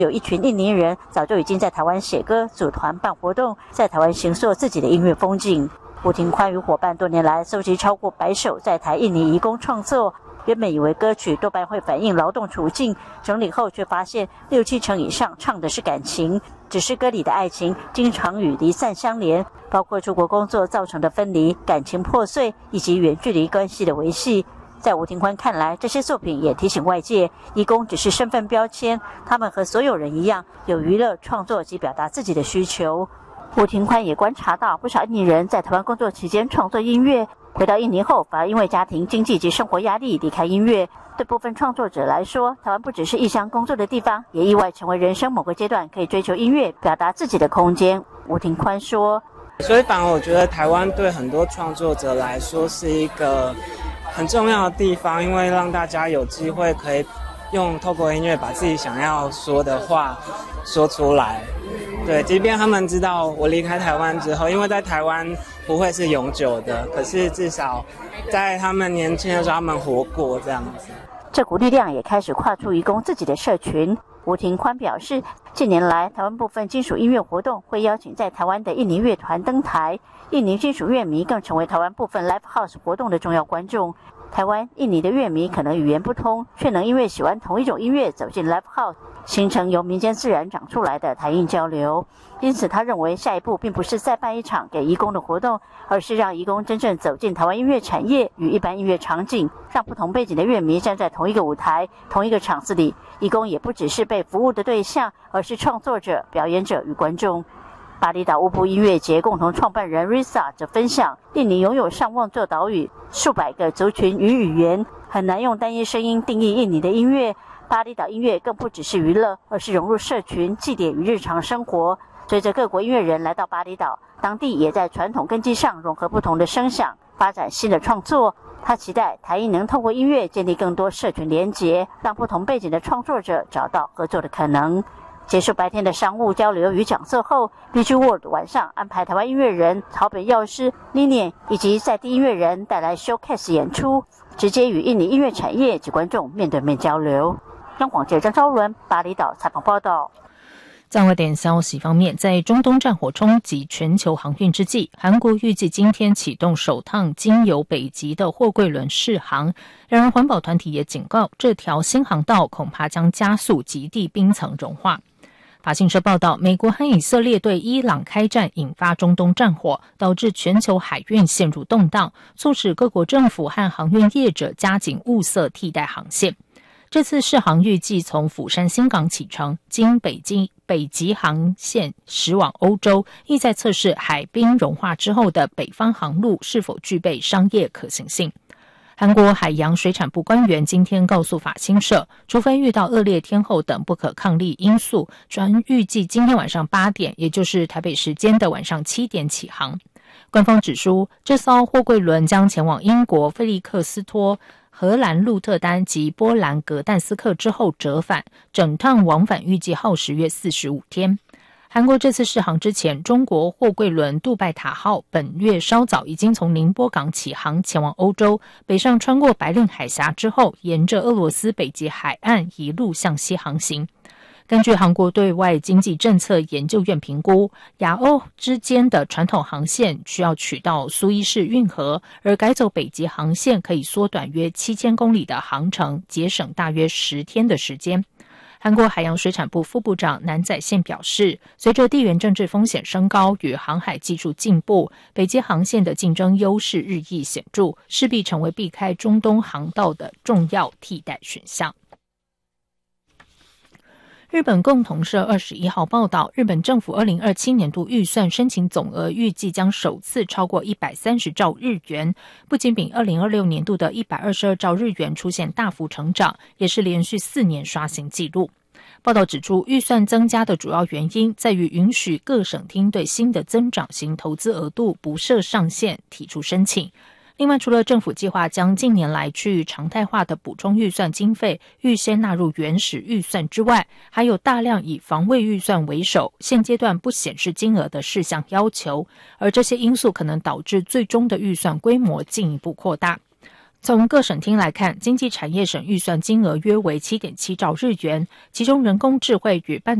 有一群印尼人早就已经在台湾写歌、组团办活动，在台湾形塑自己的音乐风景。吴廷宽与伙伴多年来搜集超过100首在台印尼移工创作，原本以为歌曲多半会反映劳动处境，整理后却发现6-7成以上唱的是感情，只是歌里的爱情经常与离散相连，包括出国工作造成的分离、感情破碎以及远距离关系的维系。在吴廷宽看来，这些作品也提醒外界，移工只是身份标签，他们和所有人一样，有娱乐、创作及表达自己的需求。吴廷宽也观察到，不少印尼人在台湾工作期间创作音乐，回到印尼后反而因为家庭经济及生活压力离开音乐。对部分创作者来说，台湾不只是异乡工作的地方，也意外成为人生某个阶段可以追求音乐、表达自己的空间。吴廷宽说， 所以反而我觉得台湾对很多创作者来说是一个很重要的地方，因为让大家有机会可以透过音乐把自己想要说的话说出来。对，即便他们知道我离开台湾之后，因为在台湾不会是永久的，可是至少在他们年轻的时候他们活过这样子。 这股力量也开始跨出移工自己的社群。吴廷宽表示，近年来台湾部分金属音乐活动会邀请在台湾的印尼乐团登台，印尼金属乐迷更成为台湾部分 live house 活动的重要观众。台湾、印尼的乐迷可能语言不通，却能因为喜欢同一种音乐走进 live house， 形成由民间自然长出来的台印交流。因此他认为下一步并不是再办一场给移工的活动，而是让移工真正走进台湾音乐产业与一般音乐场景，让不同背景的乐迷站在同一个舞台、同一个场子里，移工也不只是被服务的对象，而是创作者、表演者与观众。巴厘岛乌布音乐节共同创办人 Risa 则分享，印尼拥有上万座岛屿、数百个族群与语言，很难用单一声音定义印尼的音乐。巴厘岛音乐更不只是娱乐，而是融入社群、祭典与日常生活。随着各国音乐人来到巴厘岛，当地也在传统根基上融合不同的声响，发展新的创作。他期待台印能透过音乐建立更多社群连结，让不同背景的创作者找到合作的可能。结束白天的商务交流与讲座后， BG World 晚上安排台湾音乐人草本药师 Ninian 以及在地音乐人带来 showcase 演出，直接与印尼音乐产业及观众面对面交流。央广记者张昭伦巴厘岛采访报道。 在外电消息方面，在中东战火冲击全球航运之际，韩国预计今天启动首趟经由北极的货柜轮试航。然而，环保团体也警告，这条新航道恐怕将加速极地冰层融化。法新社报道，美国和以色列对伊朗开战，引发中东战火，导致全球海运陷入动荡，促使各国政府和航运业者加紧物色替代航线。这次试航预计从釜山新港启程，经北极航线驶往欧洲，意在测试海冰融化之后的北方航路是否具备商业可行性。韩国海洋水产部官员今天告诉法新社，除非遇到恶劣天候等不可抗力因素，船预计今天晚上8点，也就是台北时间的晚上7点起航。官方指出，这艘货柜轮将前往英国菲利克斯托、荷兰鹿特丹及波兰格但斯克之后折返，整趟往返预计耗时约45天。韩国这次试航之前，中国货柜轮杜拜塔号本月稍早已经从宁波港起航前往欧洲，北上穿过白令海峡之后，沿着俄罗斯北极海岸一路向西航行。根据韩国对外经济政策研究院评估，亚欧之间的传统航线需要取到苏伊士运河，而改走北极航线可以缩短约7000公里的航程，节省大约10天的时间。韩国海洋水产部副部长南载宪表示，随着地缘政治风险升高与航海技术进步，北极航线的竞争优势日益显著，势必成为避开中东航道的重要替代选项。日本共同社21号报道，日本政府2027年度预算申请总额预计将首次超过130兆日元，不仅比2026年度的122兆日元出现大幅成长，也是连续4年刷新纪录。报道指出，预算增加的主要原因在于允许各省厅对新的增长型投资额度不设上限提出申请。另外，除了政府计划将近年来趋于常态化的补充预算经费预先纳入原始预算之外，还有大量以防卫预算为首，现阶段不显示金额的事项要求，而这些因素可能导致最终的预算规模进一步扩大。 从各省厅来看，经济产业省预算金额约为 7.7 兆日元，其中人工智慧与半